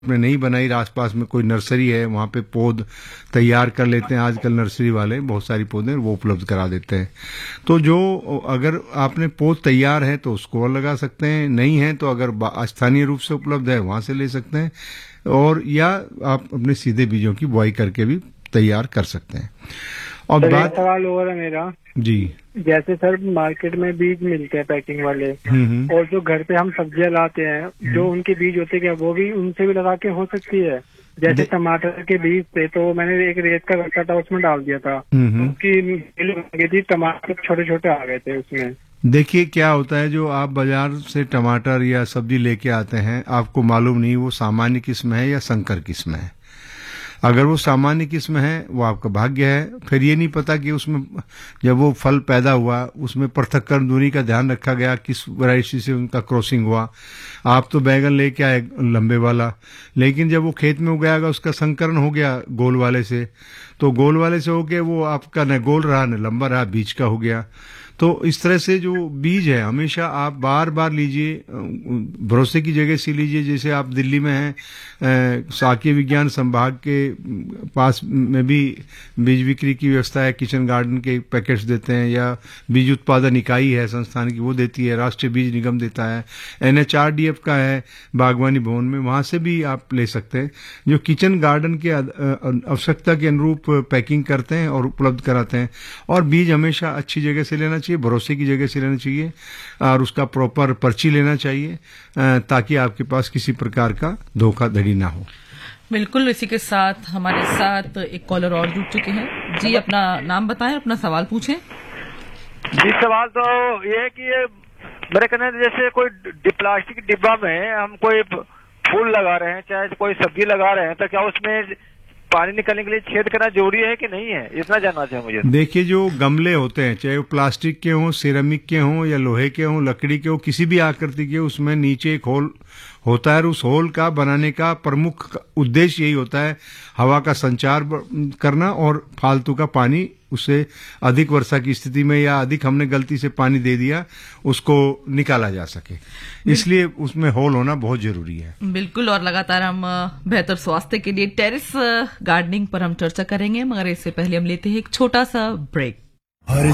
आपने नहीं बनाई, आसपास में कोई नर्सरी है, वहां पे पौध तैयार कर लेते हैं। आजकल नर्सरी वाले बहुत सारी पौधे वो उपलब्ध करा देते हैं। तो जो अगर आपने पौध तैयार है तो उसको लगा सकते हैं, नहीं है तो अगर स्थानीय रूप से उपलब्ध है वहां से ले सकते हैं, और या आप अपने सीधे बीजों की बुआई करके भी तैयार कर सकते हैं। और बात सवाल हो रहा है मेरा जी, जैसे सर मार्केट में बीज मिलते हैं पैकिंग वाले, और जो घर पे हम सब्जियां लाते हैं जो उनके बीज होते हैं, क्या वो भी उनसे भी लगा के हो सकती है? जैसे टमाटर के बीज थे तो मैंने एक रेत का गट्टा था उसमें डाल दिया था, उसकी मिल बन गई थी, टमाटर छोटे छोटे आ गए थे उसमें। देखिए क्या होता है, जो आप बाजार से टमाटर या सब्जी लेके आते हैं, आपको मालूम नहीं वो सामान्य किस्म है या संकर किस्म है। अगर वो सामान्य किस्म है वो आपका भाग्य है। फिर ये नहीं पता कि उसमें जब वो फल पैदा हुआ उसमें पृथक्करण दूरी का ध्यान रखा गया, किस वैरायटी से उनका क्रॉसिंग हुआ। आप तो बैगन लेके आए लंबे वाला, लेकिन जब वो खेत में उगाएगा उसका संकरण हो गया गोल वाले से, तो गोल वाले से होके वो आपका न गोल रहा न लंबा रहा, बीज का हो गया। तो इस तरह से जो बीज है हमेशा आप बार बार लीजिए, भरोसे की जगह से लीजिए। जैसे आप दिल्ली में हैं, साकीय विज्ञान संभाग के पास में भी बीज बिक्री की व्यवस्था है, किचन गार्डन के पैकेट्स देते हैं, या बीज उत्पादन इकाई है संस्थान की वो देती है, राष्ट्रीय बीज निगम देता है, NHRDF का है बागवानी भवन में, वहां से भी आप ले सकते हैं, जो किचन गार्डन के आवश्यकता के अनुरूप पैकिंग करते हैं और उपलब्ध कराते हैं। और बीज हमेशा अच्छी जगह से लेना चाहिए, भरोसे की जगह से लेना चाहिए, और उसका प्रॉपर पर्ची लेना चाहिए, ताकि आपके पास किसी प्रकार का धोखाधड़ी ना हो। बिल्कुल। इसी के साथ हमारे साथ एक कॉलर और जुड़ चुके हैं। जी, अपना नाम बताएं, अपना सवाल पूछें। जी, सवाल तो ये है कि ये मेरे कहने जैसे कोई प्लास्टिक डिब्बा में हम कोई फूल लगा रहे हैं, चाहे कोई सब्जी लगा रहे हैं, तो क्या उसमें पानी निकलने के लिए छेद करना जरूरी है कि नहीं है? इतना जानना चाहिए मुझे। देखिए, जो गमले होते हैं, चाहे वो प्लास्टिक के हों, सिरेमिक के हों, या लोहे के हों, लकड़ी के हों, किसी भी आकृति के, उसमें नीचे एक होल होता है। उस होल का बनाने का प्रमुख उद्देश्य यही होता है हवा का संचार करना, और फालतू का पानी, उससे अधिक वर्षा की स्थिति में या अधिक हमने गलती से पानी दे दिया उसको निकाला जा सके, इसलिए उसमें होल होना बहुत जरूरी है। बिल्कुल। और लगातार हम बेहतर स्वास्थ्य के लिए टेरेस गार्डनिंग पर हम चर्चा करेंगे, मगर इससे पहले हम लेते हैं एक छोटा सा ब्रेक।